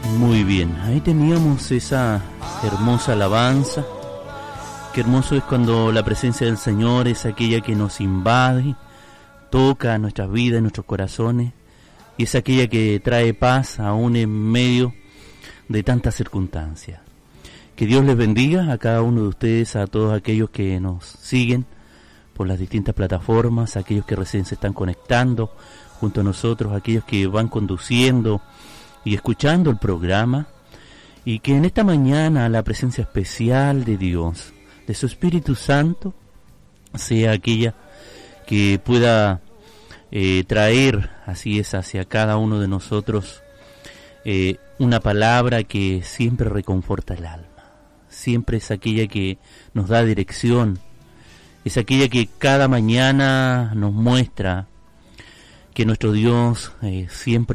Muy bien, ahí teníamos esa hermosa alabanza. Qué hermoso es cuando la presencia del Señor es aquella que nos invade, toca nuestras vidas, nuestros corazones, y es aquella que trae paz aún en medio de tantas circunstancias. Que Dios les bendiga a cada uno de ustedes, a todos aquellos que nos siguen por las distintas plataformas, a aquellos que recién se están conectando junto a nosotros, a aquellos que van conduciendo y escuchando el programa, y que en esta mañana la presencia especial de Dios, de su Espíritu Santo, sea aquella que pueda traer, así es, hacia cada uno de nosotros una palabra que siempre reconforta el alma, siempre es aquella que nos da dirección, es aquella que cada mañana nos muestra que nuestro Dios siempre